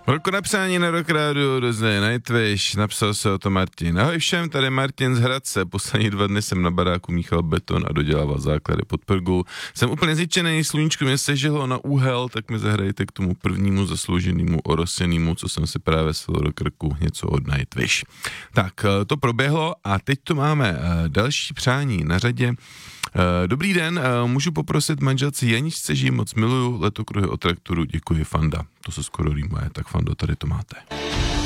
Velko napsání na Rock Radio, rozdaje Nightwish, napsal se o to Martin. Ahoj všem, tady Martin z Hradce, poslední 2 dny jsem na baráku míchal beton a dodělával základy pod prgou. Jsem úplně zničený, sluníčko mě sežilo na úhel, tak mi zahrajte k tomu prvnímu zaslouženému orosenému, co jsem si právě svěl do krku, něco od Nightwish. Tak, to proběhlo a teď tu máme další přání na řadě. Dobrý den, můžu poprosit manželci Janičce, že ji moc miluju, letokruhy od traktoru, děkuji Fanda. To se skoro rýmuje, tak Fando, tady to máte.